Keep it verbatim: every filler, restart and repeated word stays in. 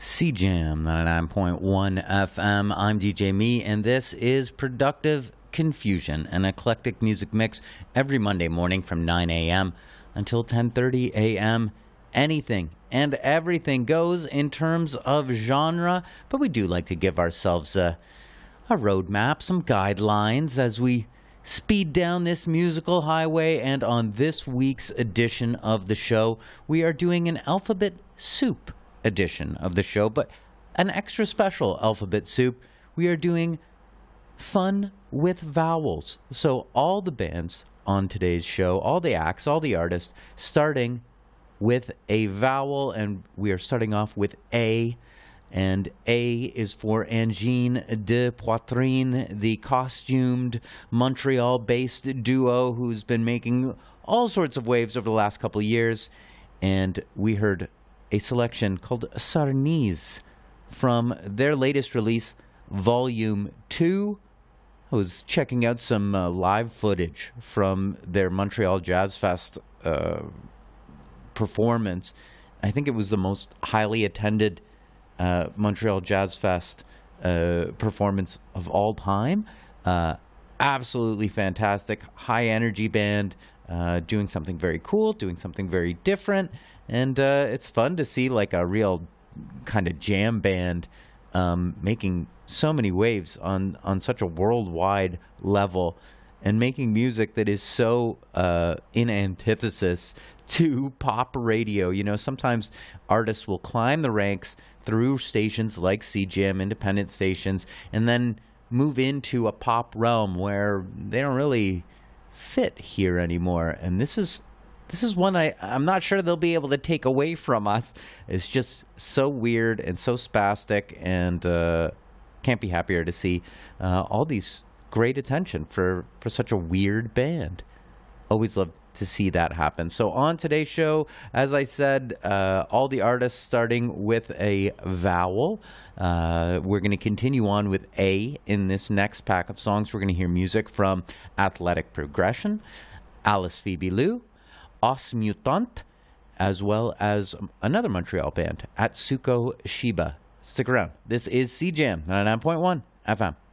C Jam ninety-nine point one F M. I'm D J Me, and this is Productive Confusion, an eclectic music mix every Monday morning from nine a.m. until ten thirty a.m. Anything and everything goes in terms of genre, but we do like to give ourselves a, a roadmap, some guidelines as we speed down this musical highway. And on this week's edition of the show, we are doing an alphabet soup edition of the show, but an extra special alphabet soup. We are doing fun with vowels. So all the bands on today's show, all the acts, all the artists, starting with a vowel, and we are starting off with A, and A is for Angine de Poitrine, the costumed Montreal-based duo who's been making all sorts of waves over the last couple of years, and we heard a selection called Sarnese from their latest release, Volume two. I was checking out some uh, live footage from their Montreal Jazz Fest uh, performance. I think it was the most highly attended uh, Montreal Jazz Fest uh, performance of all time. Uh, absolutely fantastic, high energy band, uh, doing something very cool, doing something very different. And uh, it's fun to see like a real kind of jam band um, making so many waves on, on such a worldwide level and making music that is so uh, in antithesis to pop radio. You know, sometimes artists will climb the ranks through stations like C Jam, independent stations, and then move into a pop realm where they don't really fit here anymore. And this is This is one I, I'm not sure they'll be able to take away from us. It's just so weird and so spastic, and uh, can't be happier to see uh, all these great attention for, for such a weird band. Always love to see that happen. So on today's show, as I said, uh, all the artists starting with a vowel. Uh, we're going to continue on with A in this next pack of songs. We're going to hear music from Athletic Progression, Alice Phoebe Lou, Os Mutant, as well as another Montreal band, Atsuko Shiba. Stick around. This is C Jam ninety-nine point one F M.